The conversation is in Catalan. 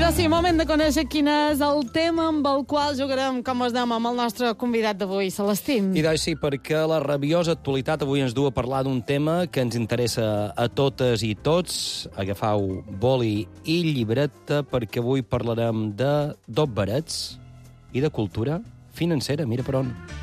doncs sí, moment de conèixer quin és el tema amb el qual jugarem, com es dèiem, amb el nostre convidat d'avui, Celestí. I doncs sí, perquè la rabiosa actualitat avui ens du a parlar d'un tema que ens interessa a totes i tots. Agafau boli i llibreta, perquè avui parlarem de d'obberets i de cultura financera. Mira per on.